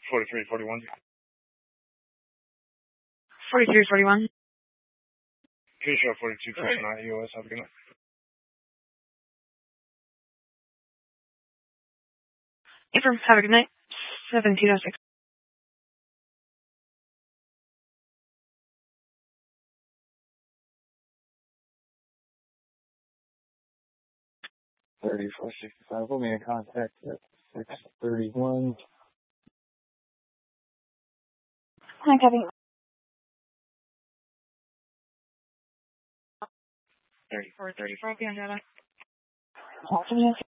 4341. 4341. Keisha 4229 EOS. Have a good night. Affirm. Have a good night. 1706. $34.65. We'll be in contact at 6:31. Hi, Kevin. 3434. Be on data.